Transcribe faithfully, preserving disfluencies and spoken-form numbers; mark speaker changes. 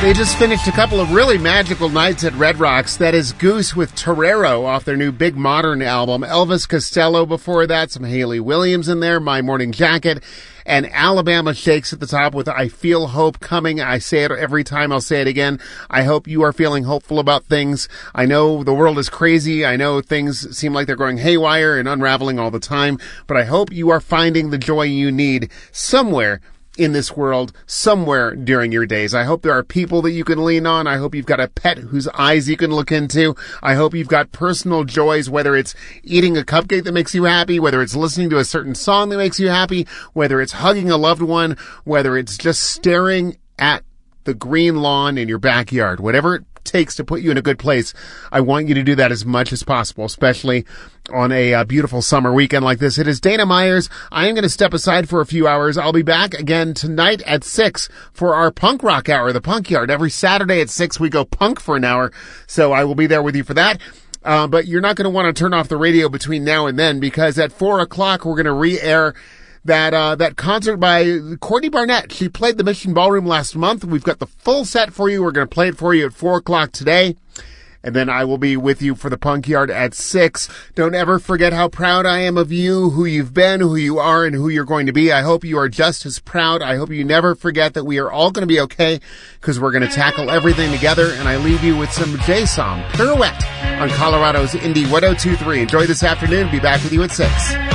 Speaker 1: They just finished a couple of really magical nights at Red Rocks. That is Goose with Torero off their new Big Modern album. Elvis Costello before that, some Hayley Williams in there, My Morning Jacket, and Alabama Shakes at the top with I Feel Hope Coming. I say it every time, I'll say it again. I hope you are feeling hopeful about things. I know the world is crazy. I know things seem like they're going haywire and unraveling all the time, but I hope you are finding the joy you need somewhere in this world, somewhere during your days. I hope there are people that you can lean on. I hope you've got a pet whose eyes you can look into. I hope you've got personal joys, whether it's eating a cupcake that makes you happy, whether it's listening to a certain song that makes you happy, whether it's hugging a loved one, whether it's just staring at the green lawn in your backyard, whatever it takes to put you in a good place. I want you to do that as much as possible, especially on a uh, beautiful summer weekend like this. It is Dana Myers. I am going to step aside for a few hours. I'll be back again tonight at six for our punk rock hour, the Punk Yard. Every Saturday at six, we go punk for an hour. So I will be there with you for that. Uh, but you're not going to want to turn off the radio between now and then, because at four o'clock, we're going to re-air that uh that concert by Courtney Barnett. She played the Mission Ballroom last month. We've got the full set for you. We're going to play it for you at four o'clock today. And then I will be with you for the Punk Yard at six. Don't ever forget how proud I am of you, who you've been, who you are, and who you're going to be. I hope you are just as proud. I hope you never forget that we are all going to be okay, because we're going to tackle everything together. And I leave you with some J-Som, Pirouette, on Colorado's Indie one oh two point three. Enjoy this afternoon. Be back with you at six.